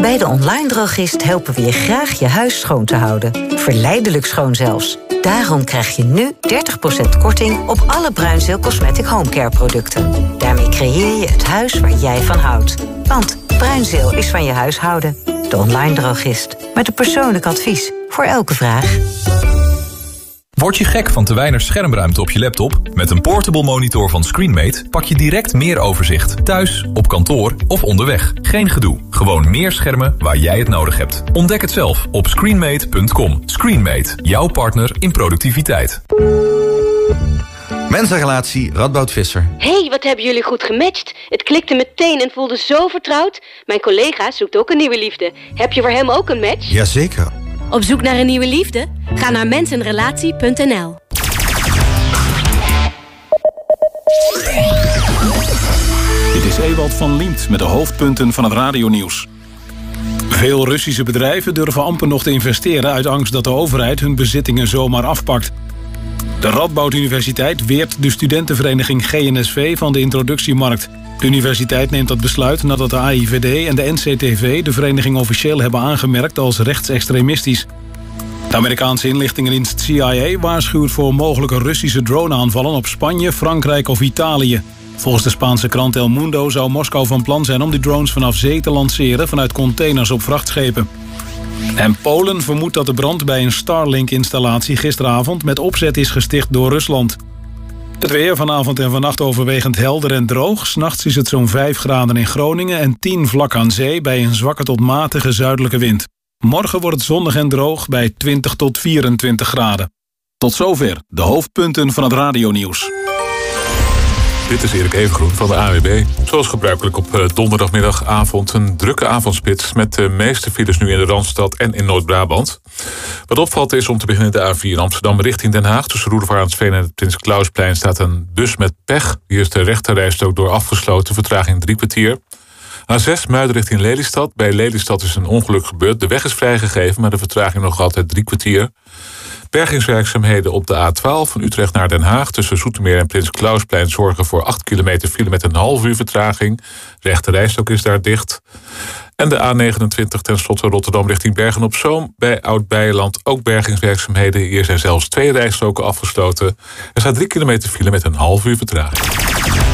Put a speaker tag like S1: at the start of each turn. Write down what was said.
S1: Bij de Online Drogist helpen we je graag je huis schoon te houden. Verleidelijk schoon zelfs. Daarom krijg je nu 30% korting op alle Bruinzeel Cosmetic Homecare producten. Daarmee creëer je het huis waar jij van houdt. Want Bruinzeel is van je huishouden. De Online Drogist. Met een persoonlijk advies voor elke vraag.
S2: Word je gek van te weinig schermruimte op je laptop? Met een portable monitor van Screenmate pak je direct meer overzicht. Thuis, op kantoor of onderweg. Geen gedoe. Gewoon meer schermen waar jij het nodig hebt. Ontdek het zelf op screenmate.com. Screenmate, jouw partner in productiviteit.
S3: Mensenrelatie, Radboud Visser.
S4: Hey, wat hebben jullie goed gematcht. Het klikte meteen en voelde zo vertrouwd. Mijn collega zoekt ook een nieuwe liefde. Heb je voor hem ook een match?
S3: Jazeker.
S4: Op zoek naar een nieuwe liefde? Ga naar mensenrelatie.nl.
S5: Dit is Ewald van Liemt met de hoofdpunten van het radionieuws. Veel Russische bedrijven durven amper nog te investeren uit angst dat de overheid hun bezittingen zomaar afpakt. De Radboud Universiteit weert de studentenvereniging GNSV van de introductiemarkt. De universiteit neemt dat besluit nadat de AIVD en de NCTV de vereniging officieel hebben aangemerkt als rechtsextremistisch. De Amerikaanse inlichtingendienst CIA waarschuwt voor mogelijke Russische droneaanvallen op Spanje, Frankrijk of Italië. Volgens de Spaanse krant El Mundo zou Moskou van plan zijn om die drones vanaf zee te lanceren vanuit containers op vrachtschepen. En Polen vermoedt dat de brand bij een Starlink-installatie gisteravond met opzet is gesticht door Rusland. Het weer vanavond en vannacht overwegend helder en droog. 's Nachts is het zo'n 5 graden in Groningen en 10 vlak aan zee bij een zwakke tot matige zuidelijke wind. Morgen wordt het zonnig en droog bij 20 tot 24 graden. Tot zover de hoofdpunten van het radionieuws.
S6: Dit is Erik Evengroen van de AWB. Zoals gebruikelijk op donderdagmiddagavond een drukke avondspits met de meeste files nu in de Randstad en in Noord-Brabant. Wat opvalt is om te beginnen de A4 in Amsterdam richting Den Haag. Tussen Roelofarendsveen en het Prins Klausplein staat een bus met pech. Hier is de rechterrijstrook door afgesloten, vertraging 3 kwartier. A6 Muiden richting Lelystad. Bij Lelystad is een ongeluk gebeurd. De weg is vrijgegeven, maar de vertraging nog altijd 3 kwartier. Bergingswerkzaamheden op de A12 van Utrecht naar Den Haag. Tussen Zoetermeer en Prins Klausplein zorgen voor 8 kilometer file met een half uur vertraging. De rechterrijstrook is daar dicht. En de A29 tenslotte Rotterdam richting Bergen-op-Zoom. Bij Oud-Beijerland ook bergingswerkzaamheden. Hier zijn zelfs 2 rijstroken afgesloten. Er staat 3 kilometer file met een half uur vertraging.